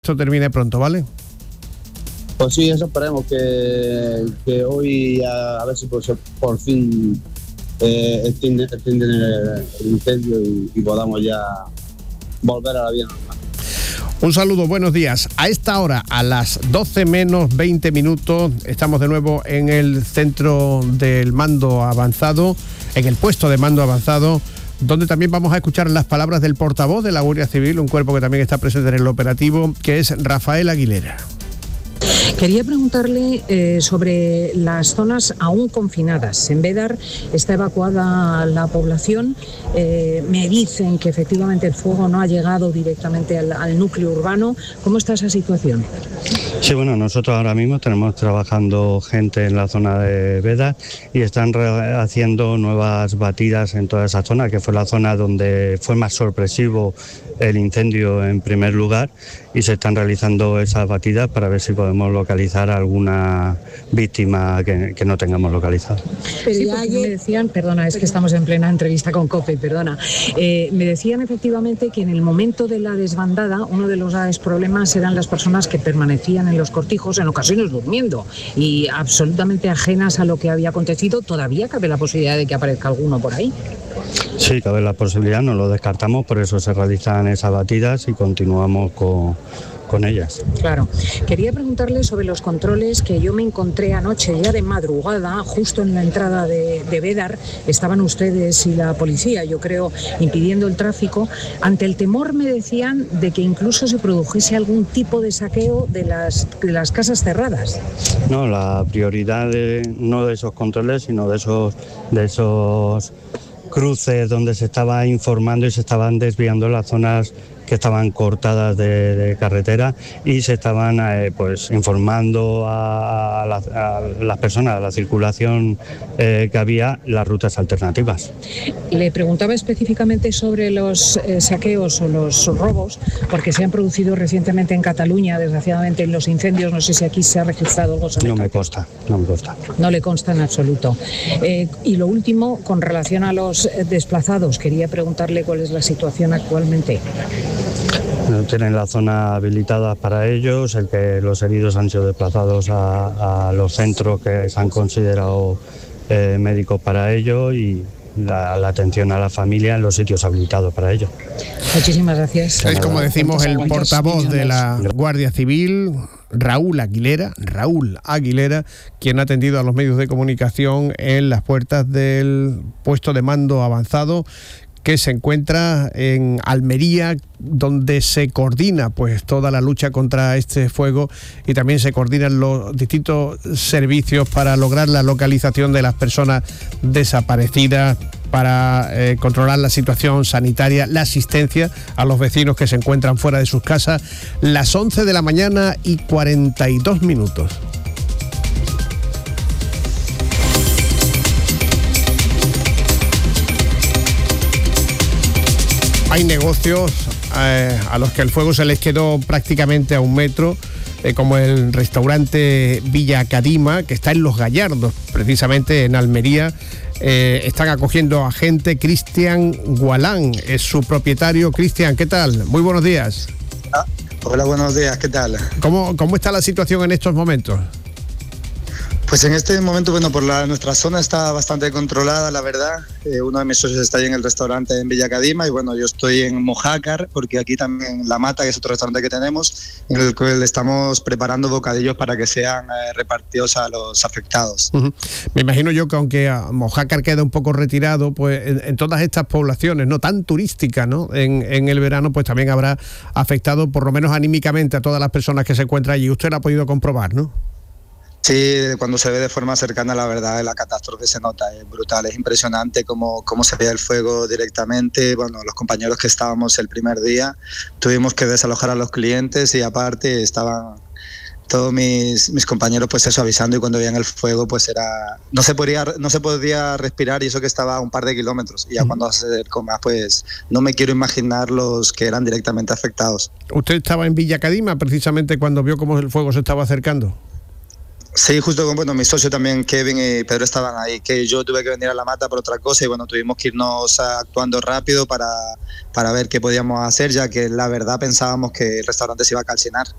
esto termine pronto, ¿vale? Pues sí, eso esperemos que hoy a ver si por fin extienden el incendio y podamos ya volver a la vida normal. Un saludo, buenos días. A esta hora, a las 12 menos 20 minutos, estamos de nuevo en el centro del mando avanzado, en el puesto de mando avanzado, donde también vamos a escuchar las palabras del portavoz de la Guardia Civil, un cuerpo que también está presente en el operativo, que es Rafael Aguilera. Quería preguntarle sobre las zonas aún confinadas. En Bédar está evacuada la población. Me dicen que efectivamente el fuego no ha llegado directamente al núcleo urbano. ¿Cómo está esa situación? Sí, bueno, nosotros ahora mismo tenemos trabajando gente en la zona de Bédar y están haciendo nuevas batidas en toda esa zona, que fue la zona donde fue más sorpresivo el incendio en primer lugar, y se están realizando esas batidas para ver si podemos localizar alguna víctima que no tengamos localizada. Pero sí, me decían, perdona, es que estamos en plena entrevista con COPE, perdona, me decían efectivamente que en el momento de la desbandada uno de los graves problemas eran las personas que permanecían en los cortijos, en ocasiones durmiendo y absolutamente ajenas a lo que había acontecido. ¿Todavía cabe la posibilidad de que aparezca alguno por ahí? Sí, cabe la posibilidad, no lo descartamos, por eso se realizan esas batidas y continuamos con ellas. Claro. Quería preguntarle sobre los controles que yo me encontré anoche, ya de madrugada, justo en la entrada de Bédar. Estaban ustedes y la policía, yo creo, impidiendo el tráfico, ante el temor, me decían, de que incluso se produjese algún tipo de saqueo de las casas cerradas. No, la prioridad no de esos controles, sino de esos cruces donde se estaba informando y se estaban desviando las zonas que estaban cortadas de carretera, y se estaban informando a las personas, a la circulación que había, las rutas alternativas. Le preguntaba específicamente sobre los saqueos o los robos, porque se han producido recientemente en Cataluña, desgraciadamente, en los incendios. No sé si aquí se ha registrado algo sobre No me consta. No le consta en absoluto. Y lo último, con relación a los desplazados, quería preguntarle cuál es la situación actualmente. Tienen la zona habilitada para ellos, el que los heridos han sido desplazados a los centros que se han considerado médicos para ello, y la atención a la familia en los sitios habilitados para ello. Muchísimas gracias. Es, como decimos, el portavoz de la Guardia Civil, Raúl Aguilera, quien ha atendido a los medios de comunicación en las puertas del puesto de mando avanzado, que se encuentra en Almería, donde se coordina pues toda la lucha contra este fuego, y también se coordinan los distintos servicios para lograr la localización de las personas desaparecidas, para controlar la situación sanitaria, la asistencia a los vecinos que se encuentran fuera de sus casas. Las 11 de la mañana y 42 minutos. Hay negocios a los que el fuego se les quedó prácticamente a un metro, como el restaurante Villa Cadima, que está en Los Gallardos, precisamente en Almería. Están acogiendo a gente. Cristian Gualán es su propietario. Cristian, ¿qué tal? Muy buenos días. Hola, buenos días, ¿qué tal? ¿Cómo está la situación en estos momentos? Pues en este momento, bueno, nuestra zona está bastante controlada, la verdad. Uno de mis socios está ahí en el restaurante en Villa Cadima, y bueno, yo estoy en Mojácar, porque aquí también La Mata, que es otro restaurante que tenemos, en el cual estamos preparando bocadillos para que sean repartidos a los afectados. Uh-huh. Me imagino yo que aunque Mojácar queda un poco retirado, pues en todas estas poblaciones no tan turísticas, ¿no? En el verano, pues también habrá afectado, por lo menos anímicamente, a todas las personas que se encuentran allí. Usted lo ha podido comprobar, ¿no? Sí, cuando se ve de forma cercana, la verdad, la catástrofe se nota, es brutal, es impresionante cómo se veía el fuego directamente. Bueno, los compañeros que estábamos el primer día tuvimos que desalojar a los clientes, y aparte estaban todos mis compañeros pues eso, avisando, y cuando veían el fuego pues no se podía respirar, y eso que estaba a un par de kilómetros, y ya cuando se acercó más, pues no me quiero imaginar los que eran directamente afectados. ¿Usted estaba en Villa Cadima precisamente cuando vio cómo el fuego se estaba acercando? Sí, justo con mi socio también, Kevin y Pedro, estaban ahí, que yo tuve que venir a La Mata por otra cosa y tuvimos que irnos actuando rápido para ver qué podíamos hacer, ya que la verdad pensábamos que el restaurante se iba a calcinar.